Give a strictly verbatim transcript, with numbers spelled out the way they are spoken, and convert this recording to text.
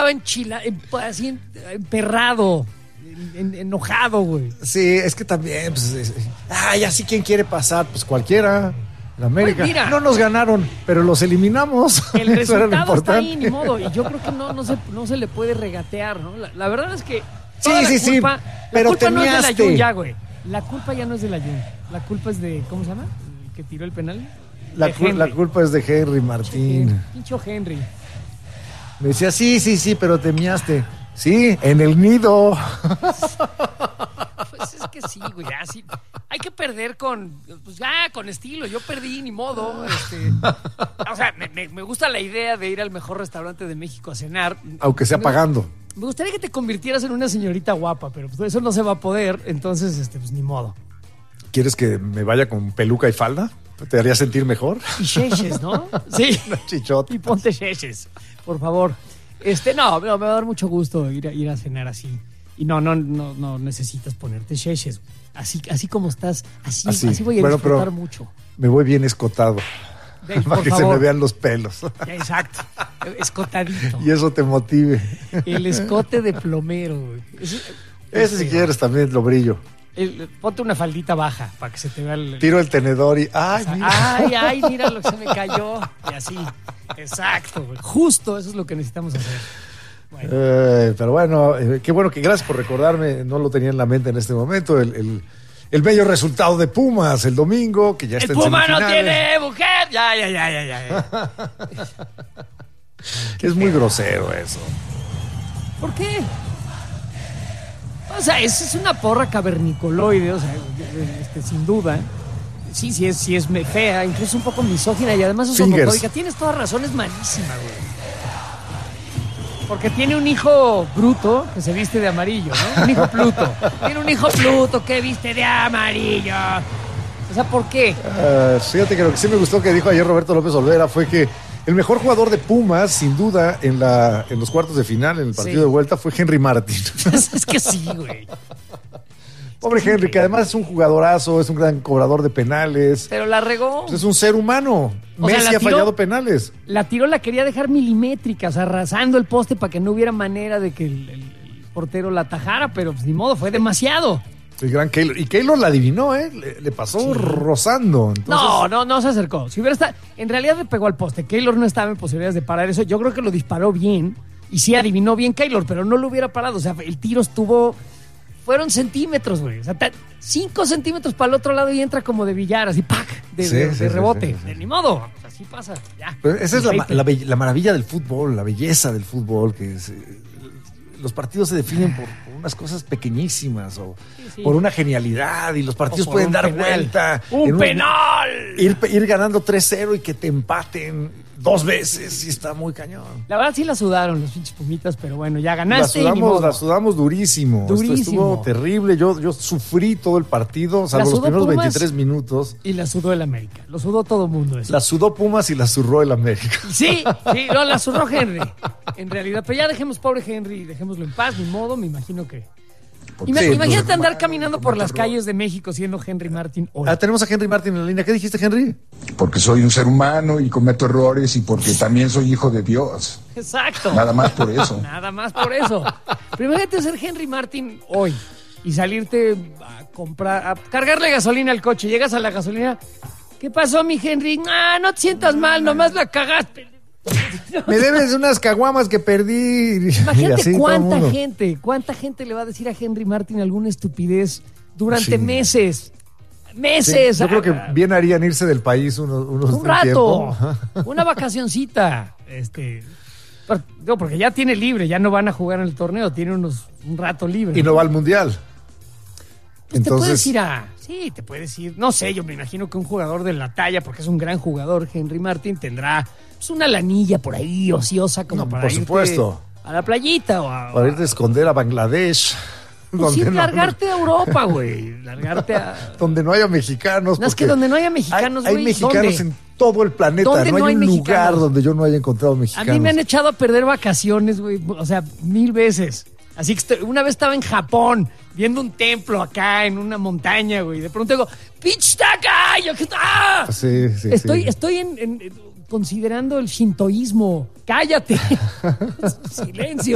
estaba enchila, así emperrado, en, en, enojado, güey. Sí, es que también, pues, es, ay, así quién quiere pasar, pues cualquiera. En América. Pues mira, no nos ganaron, pero los eliminamos. El resultado está ahí, ni modo. Y yo creo que no, no, se, no se le puede regatear, ¿no? La, la verdad es que. Sí, sí, sí. Culpa, pero la culpa no es de la temeaste. Jun ya, güey. La culpa ya no es de la Jun. La culpa es de. ¿Cómo se llama? El que tiró el penal. La, cul- la culpa es de Henry Martín. Pincho Henry. Me decía, sí, sí, sí, pero temeaste. Sí, en el nido. Pues es que sí, güey, ya sí. Hay que perder con, pues ya, con estilo. Yo perdí, ni modo. Este, o sea, me, me, me gusta la idea de ir al mejor restaurante de México a cenar. Aunque sea me, pagando. Me gustaría que te convirtieras en una señorita guapa, pero pues eso no se va a poder, entonces, este, pues ni modo. ¿Quieres que me vaya con peluca y falda? ¿Te haría sentir mejor? Y cheches, ¿no? Sí. Chichot. Y ponte cheches, por favor. Este, no, me va a dar mucho gusto ir a, ir a cenar así. Y no, no, no, no necesitas ponerte cheches. Así, así como estás, así, así. así voy a bueno, disfrutar mucho. Me voy bien escotado. De, para que favor. Se me vean los pelos. Exacto. Escotadito. Y eso te motive. El escote de plomero. Ese, ese si quieres también lo brillo. El, ponte una faldita baja para que se te vea el... Tiro el tenedor y... ¡Ay, o sea, mira! ¡Ay, ay, mira lo que se me cayó! Y así. Exacto, güey. Justo eso es lo que necesitamos hacer. Bueno. Eh, pero bueno, eh, qué bueno que gracias por recordarme. No lo tenía en la mente en este momento. El, el, el bello resultado de Pumas el domingo, que ya está el en Puma no semifinales. tiene mujer. Ya, ya, ya, ya, ya. Es muy grosero eso. ¿Por qué? O sea, esa es una porra cavernicoloide, o sea, este, sin duda. Sí, sí es, sí es fea, incluso un poco misógina y además es homofóbica. Tienes toda razón, es malísima, güey. Porque tiene un hijo bruto que se viste de amarillo, ¿no? Un hijo Pluto. Tiene un hijo Pluto que viste de amarillo. O sea, ¿por qué? Uh, fíjate que lo que sí me gustó que dijo ayer Roberto López Olvera fue que el mejor jugador de Pumas, sin duda, en la en los cuartos de final, en el partido sí. de vuelta, fue Henry Martín. Es, es que sí, güey. Pobre sí, Henry, que además es un jugadorazo, es un gran cobrador de penales. Pero la regó. Pues es un ser humano. O Messi sea, ha tiró, fallado penales. La tiró, la quería dejar milimétrica, o sea, arrasando el poste para que no hubiera manera de que el, el, el portero la atajara, pero pues ni modo, fue demasiado. El gran Keylor. Y Keylor la adivinó, ¿eh? Le, le pasó sí. rozando. Entonces... No, no, no se acercó. Si hubiera estado... En realidad le pegó al poste. Keylor no estaba en posibilidades de parar eso. Yo creo que lo disparó bien. Y sí adivinó bien Keylor, pero no lo hubiera parado. O sea, el tiro estuvo... Fueron centímetros, güey. O sea, cinco centímetros para el otro lado y entra como de billar, así, ¡pac! De, sí, de, sí, de rebote. Sí, sí, sí. De ni modo. O sea, así pasa. Ya. Pero esa es la, la, la maravilla del fútbol, la belleza del fútbol, que es... Los partidos se definen por, por unas cosas pequeñísimas o sí, sí. por una genialidad y los partidos pueden dar penal. vuelta. ¡Un un, penal! Ir, ir ganando tres cero y que te empaten dos veces y está muy cañón. La verdad sí la sudaron los pinches Pumitas, pero bueno, ya ganaste. La sudamos, y la sudamos durísimo. Durísimo. Esto estuvo terrible. Yo, yo sufrí todo el partido, salvo los primeros Pumas veintitrés minutos. Y la sudó el América. Lo sudó todo el mundo eso. La sudó Pumas y la zurró el América. Sí, sí, no, la zurró Henry. En realidad, pero ya dejemos pobre Henry, dejémoslo en paz, ni modo, me imagino que... Ima- sí, imagínate pues, andar caminando por las calles de México siendo Henry Martín hoy. Ah, tenemos a Henry Martín en la línea. ¿Qué dijiste, Henry? Porque soy un ser humano y cometo errores y porque también soy hijo de Dios. Exacto. Nada más por eso. Nada más por eso. Pero imagínate ser Henry Martín hoy y salirte a comprar, a cargarle gasolina al coche. Llegas a la gasolina. ¿Qué pasó, mi Henry? Ah, no te sientas mal, nomás la cagaste. Me debes unas caguamas que perdí. Imagínate así, cuánta gente, cuánta gente le va a decir a Henry Martín alguna estupidez durante sí. meses. Meses. Sí, yo creo que bien harían irse del país unos, unos un rato. Una vacacioncita. Este, no, porque ya tiene libre, ya no van a jugar en el torneo, tiene unos un rato libre. Y no va al mundial. Pues Entonces... te puedes ir a... Sí, te puedes ir. No sé, yo me imagino que un jugador de la talla, porque es un gran jugador, Henry Martín, tendrá pues, una lanilla por ahí ociosa como no, para por irte supuesto. A la playita o a... Para irte a esconder a Bangladesh. Pues sí, no, largarte no. a Europa, güey. Largarte a... Donde no haya mexicanos. No, es que donde no haya mexicanos, güey. Hay, hay mexicanos ¿dónde? en todo el planeta. ¿Dónde no hay, no hay un mexicanos? lugar donde yo no haya encontrado mexicanos. A mí me han echado a perder vacaciones, güey. O sea, mil veces. Así que estoy, una vez estaba en Japón viendo un templo acá en una montaña, güey. De pronto digo, ¡Pitch está acá! Yo, ¡ah! Sí, sí, estoy, sí. Estoy en, en, considerando el shintoísmo. ¡Cállate! Silencio.